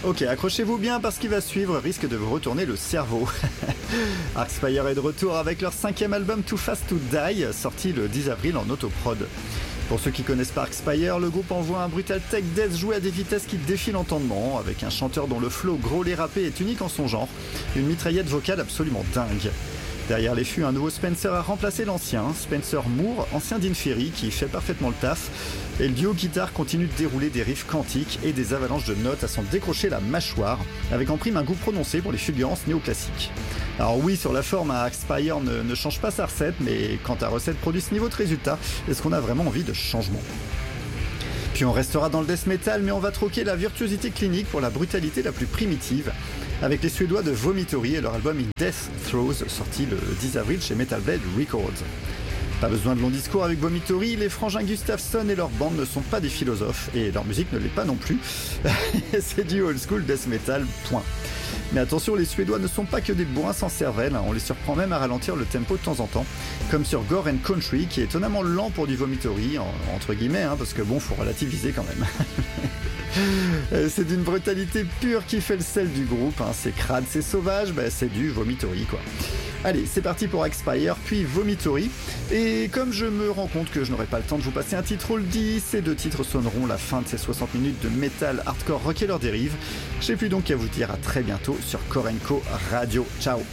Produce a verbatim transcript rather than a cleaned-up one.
Ok, accrochez-vous bien parce qu'il va suivre risque de vous retourner le cerveau. Arcspire est de retour avec leur cinquième album Too Fast to Die, sorti le dix avril en autoprod. Pour ceux qui connaissent pas Arcspire, le groupe envoie un brutal tech death joué à des vitesses qui défient l'entendement, avec un chanteur dont le flow grôlé rappé est unique en son genre, une mitraillette vocale absolument dingue. Derrière les fûts, un nouveau Spencer a remplacé l'ancien, Spencer Moore, ancien d'Inferi, qui fait parfaitement le taf, et le duo guitare continue de dérouler des riffs quantiques et des avalanches de notes à s'en décrocher la mâchoire, avec en prime un goût prononcé pour les fulgurances néoclassiques. Alors oui, sur la forme, Arcspire ne, ne change pas sa recette, mais quand ta recette produit ce niveau de résultat, est-ce qu'on a vraiment envie de changement ? Puis on restera dans le death metal, mais on va troquer la virtuosité clinique pour la brutalité la plus primitive, avec les Suédois de Vomitory et leur album In Death Throes, sorti le dix avril chez Metal Blade Records. Pas besoin de long discours avec Vomitory, les frangins Gustafsson et leur bande ne sont pas des philosophes, et leur musique ne l'est pas non plus. C'est du old school death metal, point. Mais attention, les Suédois ne sont pas que des bourrins sans cervelle, on les surprend même à ralentir le tempo de temps en temps, comme sur Gore and Country, qui est étonnamment lent pour du Vomitory, entre guillemets, hein, parce que bon, faut relativiser quand même. C'est d'une brutalité pure qui fait le sel du groupe, hein. C'est crade, c'est sauvage, bah c'est du Vomitory quoi. Allez, c'est parti pour Arcspire, puis Vomitory. Et comme je me rends compte que je n'aurai pas le temps de vous passer un titre oldie, ces deux titres sonneront la fin de ces soixante minutes de métal hardcore rock et leur dérive. J'ai plus donc qu'à vous dire à très bientôt sur Korenko Radio. Ciao.